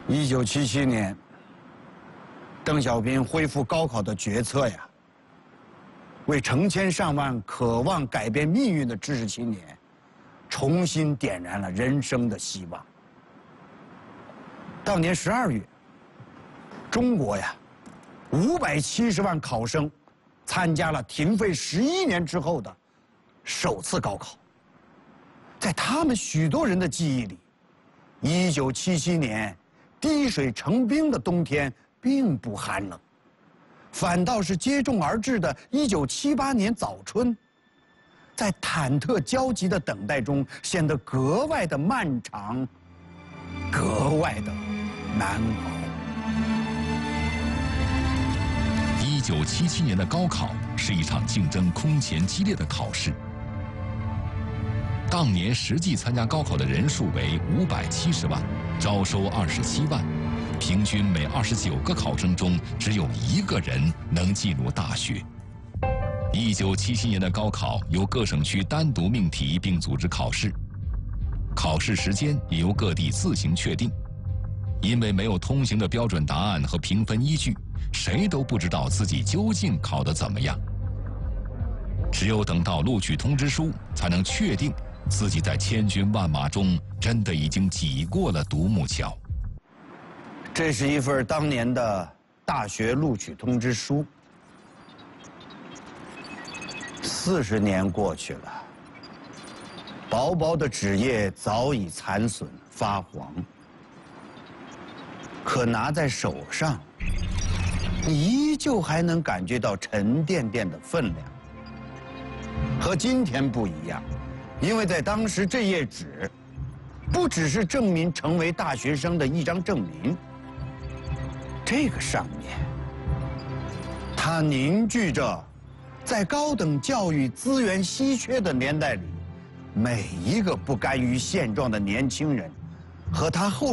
1977年，邓小平恢复高考的决策呀，为成千上万渴望改变命运的知识青年，重新点燃了人生的希望。当年12月，中国呀，570万考生参加了停废11年之后的首次高考。在他们许多人的记忆里，1977年滴水成冰的冬天并不寒冷，反倒是接踵而至的1978年早春，在忐忑焦急的等待中显得格外的漫长，格外的难熬。 1977年的高考是一场竞争空前激烈的考试。当年实际参加高考的人数为570万，招收27万，平均每29个考生中只有1个人能进入大学。1977年的高考由各省区单独命题并组织考试，考试时间也由各地自行确定。因为没有通行的标准答案和评分依据，谁都不知道自己究竟考得怎么样。只有等到录取通知书，才能确定自己在千军万马中真的已经挤过了独木桥。 这是一份当年的大学录取通知书。40年过去了，薄薄的纸页早已残损发黄，可拿在手上，你依旧还能感觉到沉甸甸的分量。和今天不一样，因为在当时这页纸不只是证明成为大学生的一张证明，这个上面它凝聚着在高等教育资源稀缺的年代里，每一个不甘于现状的年轻人和他后